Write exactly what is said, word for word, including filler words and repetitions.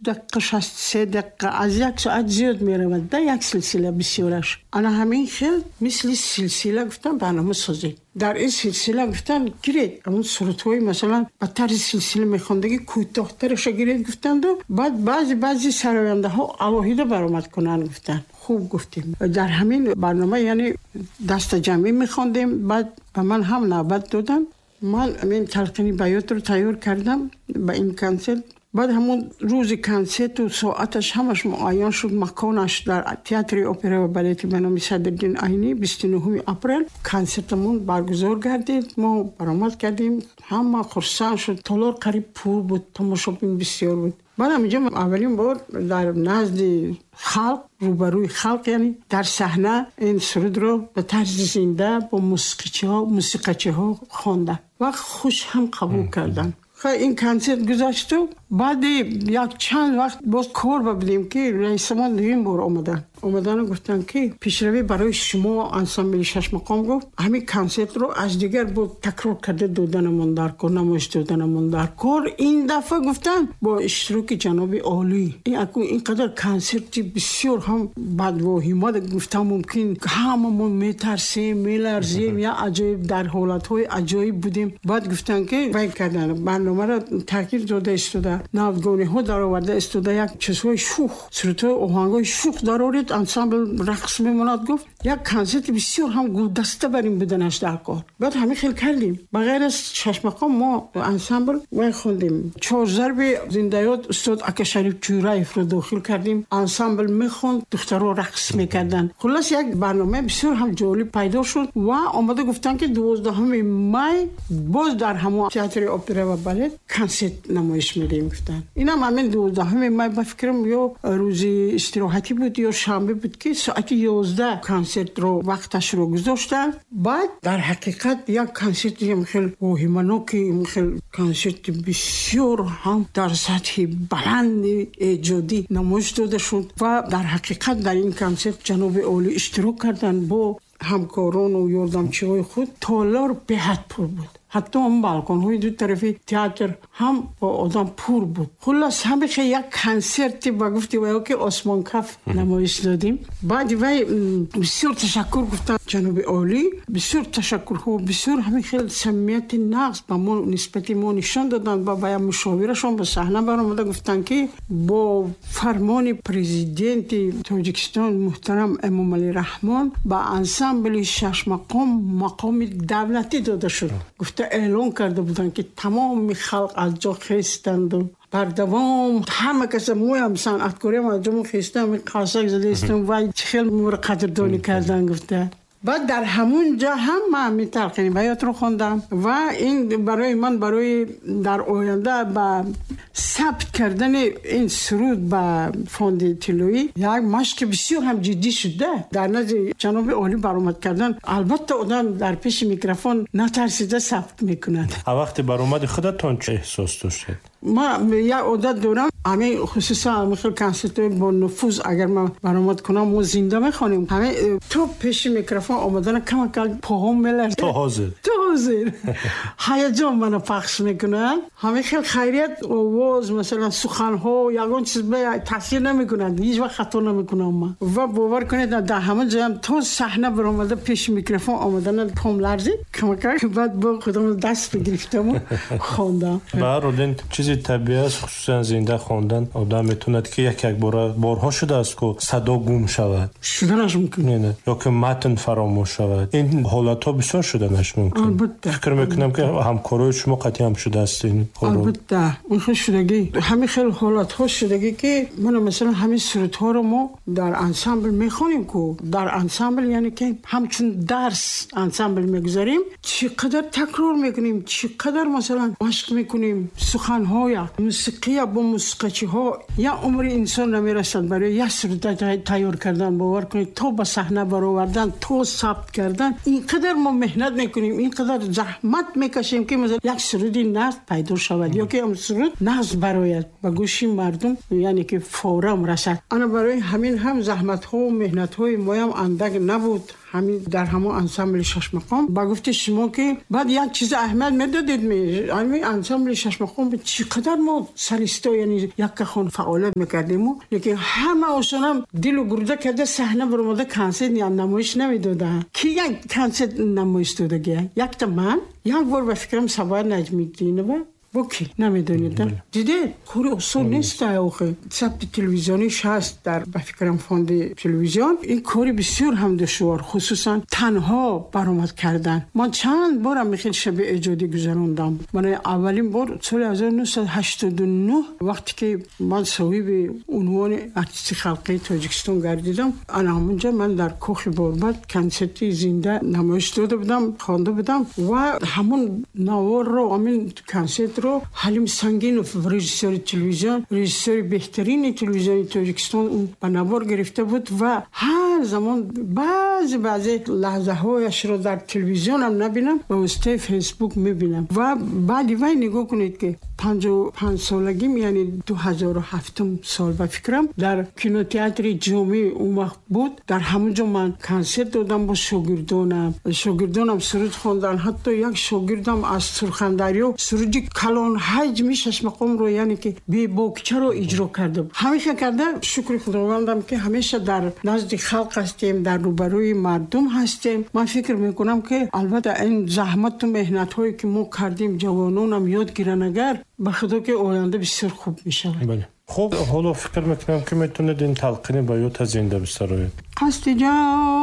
دقیقه شصت و سه دقیقه از یک ساعت زیاد میرود در یک سلسله بسیارش. انا همین خیل مثل سلسله گفتن برنامه سازید. در این سلسله گفتن گیرید اون صورت‌های مثلا با طرز سلسله میخوندگی کوتاه‌ترش گیرید گفتن دو بعد بعضی بعضی سراینده ها الهیده برآمد کنن گفتن. خوب گفتیم. در همین برنامه یعنی دست جمعی میخوندیم. بعد به من هم نوبت دادن. من این تلقینی بیات رو تیار کردم با این کنسرت. بعد همون روز کنسرت و ساعتش همش معین شد. مکانش در تئاتر اپرا و بالت به نام صدرالدین عینی بیست و نه اپریل کنسرتمون برگزار گردید. ما برآمد کردیم. همه خرسند شد. تالار قریب پر بود. تماشاچی بسیار بود. بعد اینجا اولین بار در نزد خلق روبروی خلق یعنی در صحنه این سرود رو به طرز زنده با موسیقیچی ها موسیقیچی ها خواندن و خوش هم قبول کردن. این کنسرت گذشت و بعد یک چند وقت باز کار ببینیم که رئیس ما دویم بار آمدن آمدن و گفتن که پیشروی برای شما انسامبل شش مقام گفت همین کنسرت رو از دیگر با تکرار کرده دادنمون در کار نمایش دادنمون در کار. این دفعه گفتن با اشتراک جناب عالی این اینقدر کنسرتی بسیار هم بعد و همت گفتم ممکن هممون میترسیم میلرزیم یا عجایب در حالتهای عجایب بودیم. بعد گفتن که وای کردن برنامه را تغییر داده استوده نوگانی ها در آورده استوده یک چیزهای شوخ صورتهای آهنگای شوخ در آورد انسامبل رقص میموند. گفت یک کنسرت بسیار هم گلدسته بریم بدنش در کار. بعد همین خیلی کردیم بغیر از شش مقام ما انسامبل وای خوندیم. چهار ضرب زنده‌یاد استاد اکا شریف جورایف رو داخل کردیم. انسامبل میخوند دخترها رقص میکردن. خلاص یک برنامه بسیار هم جالب پیدا شد و آمده گفتن که دوازدهم می باز در همون تئاتر اپرا و بالت کنسرت نمایش میدیم گفتن. اینم همین دوازدهم می با فکرم یا روز استراحتی بود یا شنبه بود که ساعت یازده کنسرت رو وقتش رو گذاشتن. بعد در حقیقت یک کنسرت هم خیلی وهمناکی خیلی کنسرت بسیار هم در سطح بلند ایجادی نمایش داده شد و در حقیقت در این کنسرت جناب عالی اشتراک کردن با همکاران و یاردمچی‌های خود. تالار به حد پر بود. حتی هم بالکن های دو طرفی تئاتر هم با آدم پر بود. خلاص همه خیلی یک کنسرتی با گفتی وای که آسمان کف نمایش دادیم. بعد وای بسیار تشکر گفتم جناب عالی بسیار تشکر ها بسیار همه خیلی صمیمیت نقص با ما نسبت ما نشان دادن. با باید مشاورشون به صحنه برآمده گفتن که با فرمان پرزیدنت تاجیکستان محترم امام علی رحمان با انسامبل شش مقام مقام دولتی داده شد. گفته اعلان کرده بودن که تمام خلق از جا خیستند و بر دوام همه کس موی هم صنعتکاری هم از جا خیستند و قاسک زده استم و خیلی مور قدردانی کردن. گفته بعد در همون جا هم من می تلقین بیات رو خوندم و این برای من برای در آینده با ثبت کردن این سرود با فوند طلایی یک مشق بسیار هم جدی شده در نزد جناب عالی برآمد کردن. البته آدم در پیش میکروفون نترسیده ثبت میکنند. وقتی برآمد خودتون چه احساس داشتید؟ ما یک عادت دارم همه خصوصا همه خیلی کنسرت با نفوذ اگر ما برآمد کنم ما زنده میخوانیم همه تو پیش میکروفون آمدن کم کم پاهم میلرزه تو حاضر تو حاضر هیجان منو پخش میکنن. همه خیلی خیریت آواز مثلا سخن ها یگان چیز به تاثیر نمیکنن هیچ وقت خطا نمیکنم من و باور کنید در همه جا هم تو صحنه برآمده پیش میکروفون آمدن پام لرزید کم کم بعد با خودم دست بگرفتم خواندم. برادین چیزی طبیعی است خصوصا زنده خواندن آدم میتوند که یک یک بار بارها شده است که صدا گم شود شده نش ممکن نه یا که متن فراموش شود. این حالت ها بسیار شده نش ممکن. البته فکر میکنم که همکارای شما قطعی هم شده است این البته اون خیلی شدگی همین خیلی حالت ها شدگی که من مثلا همین سرود ها رو ما در انسامبل میخونیم که در انسامبل یعنی که همچون درس انسامبل میگذاریم چقدر تکرار میکنیم چقدر مثلا عشق میکنیم سخن های موسیقی با موسیقیچی ها یا عمر انسان نمیرسد برای یک سرود تیار کردن. باور کنید تو به صحنه برآوردن تو ثبت کردن اینقدر ما مهنت میکنیم اینقدر زحمت میکشیم که مثلا یک سرودی نظم پیدا شود یا که هم سرود نظم برآید به گوش مردم یعنی که فورا رسد. انا برای همین هم زحمت ها و مهنت های ما هم اندک نبود همین در همون انسامبل شش مقام با گفت شما که بعد یک چیز احمد میدادید می همین انسامبل شش مقام چقدر ما سلیستا یعنی یک خون فعالیت میکردیم لیکن همه اصلا دل و گرده کرده صحنه برآمده کنسرت نمایش نمیدادن کی یک کنسرت نمایش داده یک تا من یک بار به فکرم سوار نجمی‌الدین با بکی نمیدونید دیده کوری اصول نیست آخه ثبت تلویزیونیش هست در به فکرم فوند تلویزیون این کاری بسیار هم دشوار خصوصا تنها برآمد کردن من چند بارم میخیل شب ایجادی گذروندم من اولین بار سال هزار و نهصد و هشتاد و نه وقتی که من صاحب عنوان ارتیست خلقی تاجیکستان گردیدم انا همونجا من در کخل باربد کنسرت زنده نمایش داده بودم خوانده بودم و همون نوار رو همین کنسرت رو حلیم سنگینوف رژیسور تلویزیون رژیسور بهترین تلویزیون تاجیکستان اون بنوار گرفته بود و هر زمان بعضی بعضی لحظه هایش رو در تلویزیون هم نبینم و واسطه فیسبوک میبینم و بعدی وای نگاه کنید که پنجاه و پنج سالگیم یعنی دو هزار و هفت سال به فکرم در کینوتئاتر جامع اون وقت بود در همونجا من کنسرت دادم با شاگردانم شاگردانم سرود خواندن حتی یک شاگردم از سرخندریو سرودی کلان حج میشش مقام رو یعنی که بی باکچه رو اجرا کرده همیشه کرده شکر خداوندم که همیشه در نزد خلق هستیم در روبروی مردم هستیم من فکر میکنم که البته این زحمت و مهنت هایی که ما کردیم جوانانم یاد گیرن اگر به خدا که آینده بسیار خوب میشه. بله. خب حالا فکر میکنم که میتونید این تلقین بیات زنده بسرایید. قصد جان